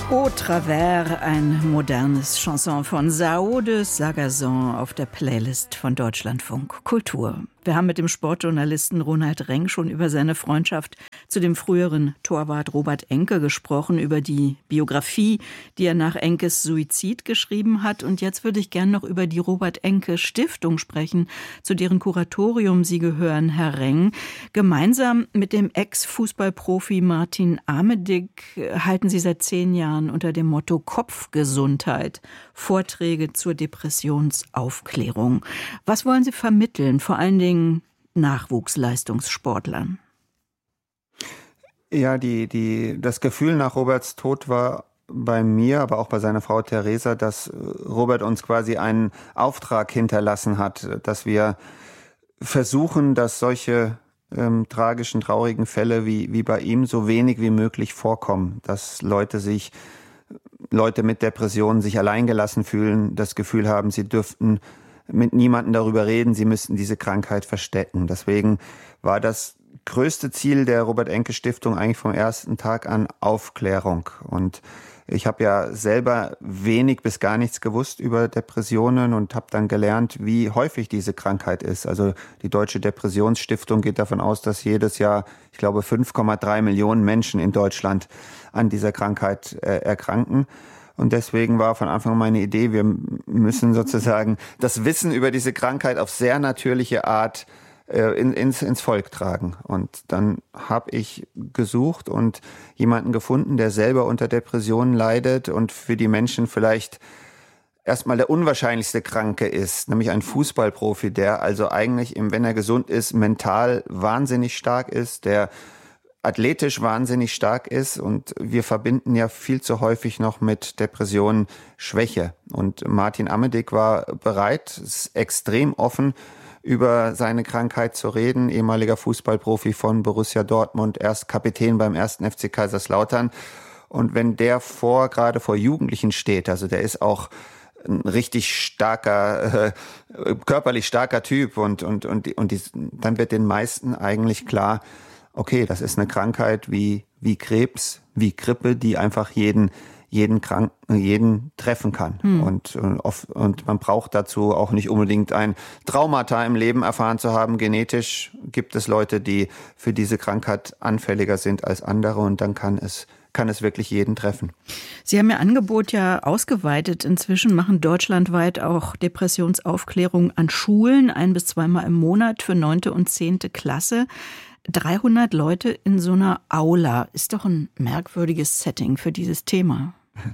Au travers, ein modernes Chanson von Sao de Sagazon auf der Playlist von Deutschlandfunk Kultur. Wir haben mit dem Sportjournalisten Ronald Renk schon über seine Freundschaft zu dem früheren Torwart Robert Enke gesprochen, über die Biografie, die er nach Enkes Suizid geschrieben hat. Und jetzt würde ich gern noch über die Robert-Enke-Stiftung sprechen, zu deren Kuratorium Sie gehören, Herr Renk. Gemeinsam mit dem Ex-Fußballprofi Martin Amedig halten Sie seit 10 Jahren unter dem Motto Kopfgesundheit Vorträge zur Depressionsaufklärung. Was wollen Sie vermitteln, vor allen Dingen Nachwuchsleistungssportlern? Ja, das Gefühl nach Roberts Tod war bei mir, aber auch bei seiner Frau Theresa, dass Robert uns quasi einen Auftrag hinterlassen hat, dass wir versuchen, dass solche tragischen, traurigen Fälle wie bei ihm so wenig wie möglich vorkommen, dass Leute mit Depressionen sich alleingelassen fühlen, das Gefühl haben, sie dürften mit niemandem darüber reden, sie müssten diese Krankheit verstecken. Deswegen war das größte Ziel der Robert-Enke-Stiftung eigentlich vom ersten Tag an Aufklärung. Und ich habe ja selber wenig bis gar nichts gewusst über Depressionen und habe dann gelernt, wie häufig diese Krankheit ist. Also die Deutsche Depressionsstiftung geht davon aus, dass jedes Jahr, ich glaube, 5,3 Millionen Menschen in Deutschland an dieser Krankheit erkranken. Und deswegen war von Anfang an meine Idee, wir müssen sozusagen das Wissen über diese Krankheit auf sehr natürliche Art ins Volk tragen. Und dann habe ich gesucht und jemanden gefunden, der selber unter Depressionen leidet und für die Menschen vielleicht erstmal der unwahrscheinlichste Kranke ist, nämlich ein Fußballprofi, der also eigentlich, wenn er gesund ist, mental wahnsinnig stark ist, der athletisch wahnsinnig stark ist, und wir verbinden ja viel zu häufig noch mit Depressionen Schwäche. Und Martin Amedig war bereit, ist extrem offen, über seine Krankheit zu reden, ehemaliger Fußballprofi von Borussia Dortmund, erst Kapitän beim 1. FC Kaiserslautern. Und wenn der gerade vor Jugendlichen steht, also der ist auch ein richtig starker, körperlich starker Typ und dann wird den meisten eigentlich klar, okay, das ist eine Krankheit wie Krebs, wie Grippe, die einfach jeden treffen kann. Und man braucht dazu auch nicht unbedingt ein Traumata im Leben erfahren zu haben. Genetisch gibt es Leute, die für diese Krankheit anfälliger sind als andere, und dann kann es wirklich jeden treffen. Sie haben Ihr Angebot ja ausgeweitet. Inzwischen machen deutschlandweit auch Depressionsaufklärung an Schulen 1- bis 2-mal im Monat für 9. und 10. Klasse. 300 Leute in so einer Aula ist doch ein merkwürdiges Setting für dieses Thema.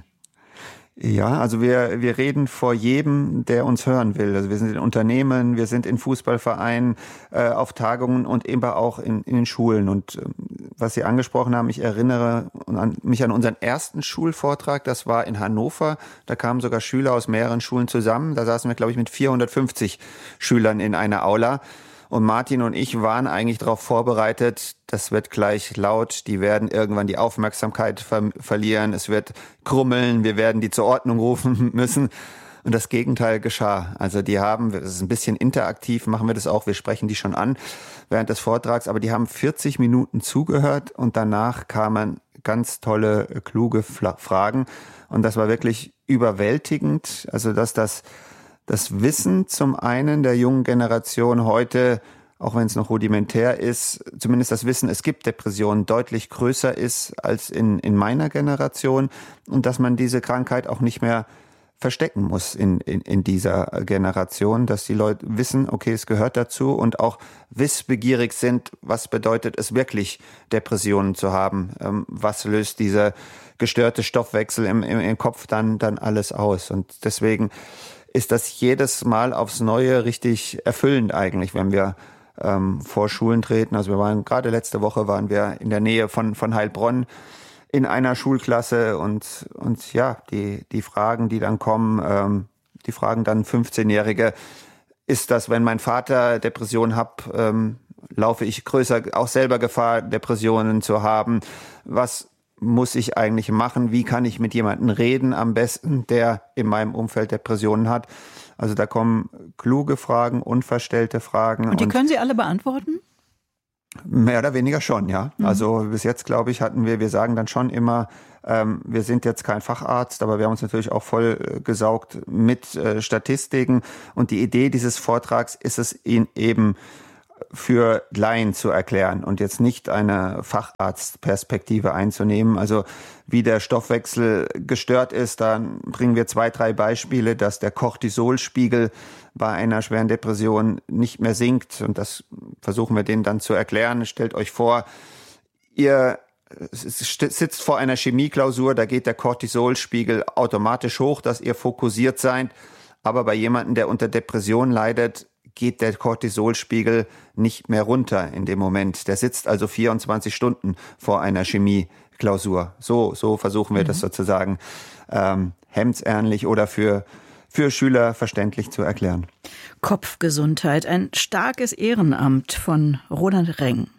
Ja, also wir reden vor jedem, der uns hören will. Also wir sind in Unternehmen, wir sind in Fußballvereinen, auf Tagungen und eben auch in den Schulen. Und was Sie angesprochen haben, ich erinnere mich an unseren ersten Schulvortrag, das war in Hannover. Da kamen sogar Schüler aus mehreren Schulen zusammen. Da saßen wir, glaube ich, mit 450 Schülern in einer Aula. Und Martin und ich waren eigentlich darauf vorbereitet, das wird gleich laut, die werden irgendwann die Aufmerksamkeit verlieren, es wird krummeln, wir werden die zur Ordnung rufen müssen. Und das Gegenteil geschah. Also das ist ein bisschen interaktiv, machen wir das auch, wir sprechen die schon an während des Vortrags, aber die haben 40 Minuten zugehört und danach kamen ganz tolle, kluge Fragen. Und das war wirklich überwältigend, also dass das Wissen zum einen der jungen Generation heute, auch wenn es noch rudimentär ist, zumindest das Wissen, es gibt Depressionen, deutlich größer ist als in meiner Generation, und dass man diese Krankheit auch nicht mehr verstecken muss in dieser Generation, dass die Leute wissen, okay, es gehört dazu, und auch wissbegierig sind, was bedeutet es wirklich, Depressionen zu haben, was löst dieser gestörte Stoffwechsel im Kopf dann alles aus. Und deswegen ist das jedes Mal aufs Neue richtig erfüllend eigentlich, wenn wir vor Schulen treten. Also gerade letzte Woche waren wir in der Nähe von Heilbronn in einer Schulklasse, und ja, die Fragen, die dann kommen, die fragen dann 15-Jährige, ist das, wenn mein Vater Depression hat, laufe ich größer auch selber Gefahr, Depressionen zu haben? Was muss ich eigentlich machen? Wie kann ich mit jemandem reden am besten, der in meinem Umfeld Depressionen hat? Also da kommen kluge Fragen, unverstellte Fragen. Und die können Sie alle beantworten? Mehr oder weniger schon, ja. Also bis jetzt, glaube ich, wir sagen dann schon immer, wir sind jetzt kein Facharzt, aber wir haben uns natürlich auch voll gesaugt mit Statistiken. Und die Idee dieses Vortrags ist es, ihn eben für Laien zu erklären und jetzt nicht eine Facharztperspektive einzunehmen. Also wie der Stoffwechsel gestört ist, dann bringen wir 2, 3 Beispiele, dass der Cortisolspiegel bei einer schweren Depression nicht mehr sinkt. Und das versuchen wir denen dann zu erklären. Stellt euch vor, ihr sitzt vor einer Chemieklausur, da geht der Cortisolspiegel automatisch hoch, dass ihr fokussiert seid. Aber bei jemandem, der unter Depression leidet, geht der Cortisolspiegel nicht mehr runter in dem Moment. Der sitzt also 24 Stunden vor einer Chemieklausur. So versuchen wir das sozusagen hemdsärmlich oder für Schüler verständlich zu erklären. Kopfgesundheit, ein starkes Ehrenamt von Roland Reng.